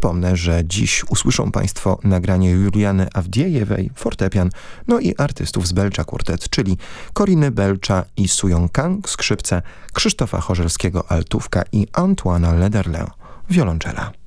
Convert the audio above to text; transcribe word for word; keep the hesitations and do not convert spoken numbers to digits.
Przypomnę, że dziś usłyszą Państwo nagranie Juliany Awdiejewej, fortepian, no i artystów z Belcza Quartet, czyli Coriny Belcza i Suyong Kang, skrzypce, Krzysztofa Chorzelskiego, altówka i Antoana Lederle, wiolonczela.